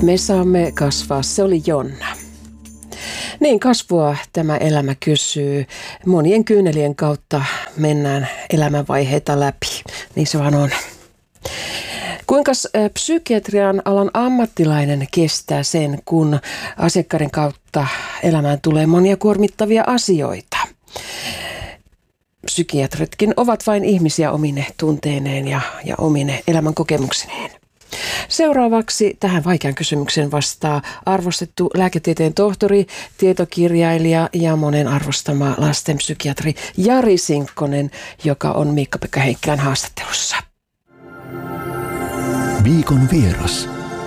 Me saamme kasvaa, se oli Jonna. Niin, kasvua tämä elämä kysyy. Monien kyynelien kautta mennään elämänvaiheita läpi. Niin se vaan on. Kuinka psykiatrian alan ammattilainen kestää sen, kun asiakkaiden kautta elämään tulee monia kuormittavia asioita? Psykiatritkin ovat vain ihmisiä omine tunteineen ja omine elämän kokemuksineen. Seuraavaksi tähän vaikean kysymykseen vastaa arvostettu lääketieteen tohtori, tietokirjailija ja monen arvostama lastenpsykiatri Jari Sinkkonen, joka on Miikka-Pekka Heikkilän haastattelussa. Viikon vieras.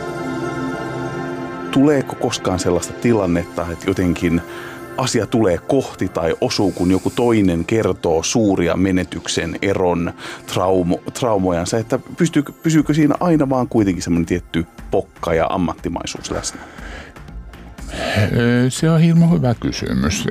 Tuleeko koskaan sellaista tilannetta, että jotenkin asia tulee kohti tai osuu, kun joku toinen kertoo suuria menetyksen, eron, traumojansa, että pysyykö siinä aina vaan kuitenkin semmoinen tietty pokka ja ammattimaisuus läsnä? Se on hirmu hyvä kysymys.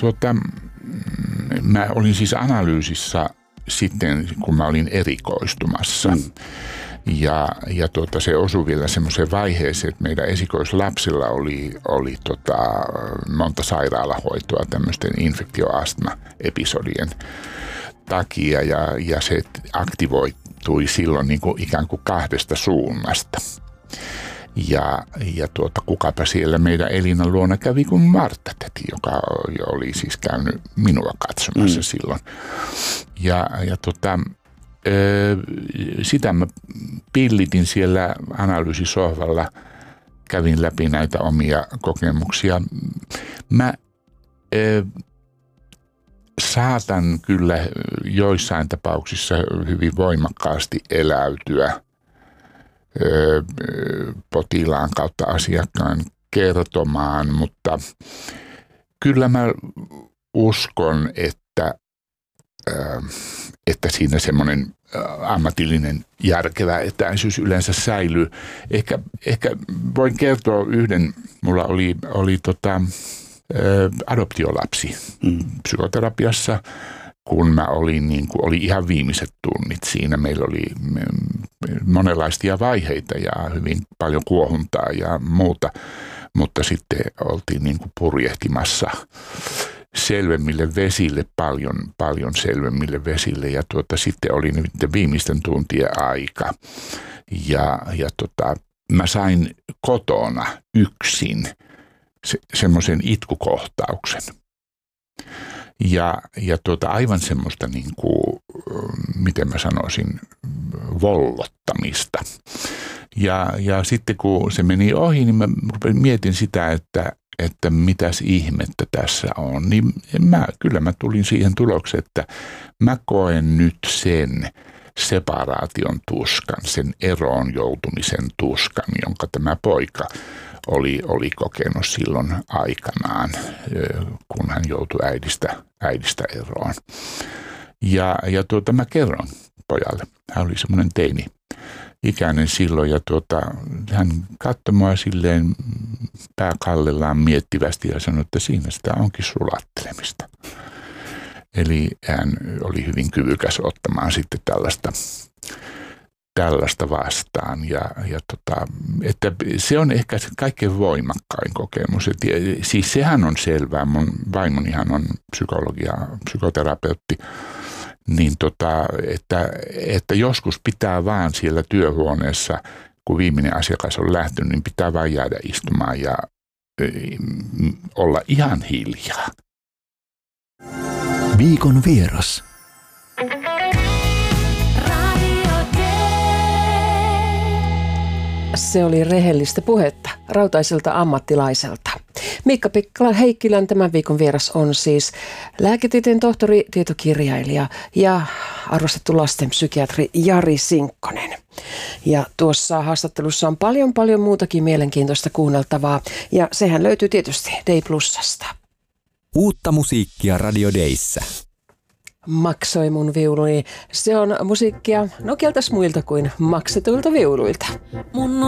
Mä olin siis analyysissä sitten, kun mä olin erikoistumassa. Ja se osui vielä semmoiseen vaiheeseen, että meidän esikoislapsilla oli monta sairaalahoitoa tämmöisten infektioastma-episodien takia ja se aktivoitui silloin niin kuin ikään kuin kahdesta suunnasta. Ja kukapa siellä meidän Elinan luona kävi kuin Martta-täti, joka oli siis käynyt minua katsomassa silloin. Sitä mä pillitin siellä analyysisohvalla, kävin läpi näitä omia kokemuksia. Mä saatan kyllä joissain tapauksissa hyvin voimakkaasti eläytyä potilaan kautta asiakkaan kertomaan, mutta kyllä mä uskon, että siinä semmoinen ammatillinen järkevä etäisyys yleensä säilyy. Ehkä voin kertoa yhden. Mulla oli adoptiolapsi psykoterapiassa, kun mä oli ihan viimeiset tunnit siinä. Meillä oli monenlaisia vaiheita ja hyvin paljon kuohuntaa ja muuta, mutta sitten oltiin niin kuin purjehtimassa selvemmille vesille, paljon selvemmille vesille ja sitten oli nyt viimeisten tuntien aika ja mä sain kotona yksin semmoisen itkukohtauksen ja aivan semmoista niin kuin, miten mä sanoisin, vollottamista ja sitten kun se meni ohi, niin mä mietin sitä, että mitäs ihmettä tässä on, niin kyllä mä tulin siihen tulokseen, että mä koen nyt sen separaation tuskan, sen eroon joutumisen tuskan, jonka tämä poika oli kokenut silloin aikanaan, kun hän joutui äidistä eroon. Ja mä kerron pojalle, hän oli semmoinen teini-ikäinen silloin ja hän katsoi mua silleen pääkallellaan miettivästi ja sanoi, että siinä sitä onkin sulattelemista. Eli hän oli hyvin kyvykäs ottamaan sitten tällaista vastaan että se on ehkä se kaikkein voimakkain kokemus. Siis sehän on selvää, mun vaimonihan on psykoterapeutti, niin että joskus pitää vaan siellä työhuoneessa, kun viimeinen asiakas on lähtenyt, niin pitää vaan jäädä istumaan ja olla ihan hiljaa. Viikon vieras. Se oli rehellistä puhetta rautaiselta ammattilaiselta. Miikka-Pekka Heikkilän tämän viikon vieras on siis lääketieteen tohtori, tietokirjailija ja arvostettu lastenpsykiatri Jari Sinkkonen. Ja tuossa haastattelussa on paljon muutakin mielenkiintoista kuunneltavaa ja sehän löytyy tietysti Day Plusasta. Uutta musiikkia Radio Dayssä. Maksoi mun viuluni. Se on musiikkia, no keltäs muilta kuin maksetuilta viuluilta.